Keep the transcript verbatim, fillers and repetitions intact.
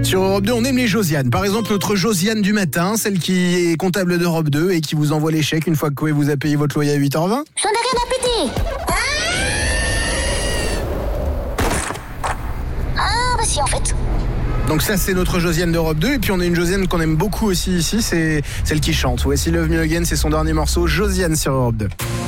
Sur Europe deux, on aime les Josiane. Par exemple, notre Josiane du matin, celle qui est comptable d'Europe deux et qui vous envoie les chèques une fois que Coé vous a payé votre loyer à huit heures vingt. J'en ai rien à péter. Ah, bah si, en fait. Donc ça, c'est notre Josiane d'Europe deux. Et puis on a une Josiane qu'on aime beaucoup aussi ici, c'est celle qui chante. Voici Love Me Again, c'est son dernier morceau, Josiane sur Europe deux.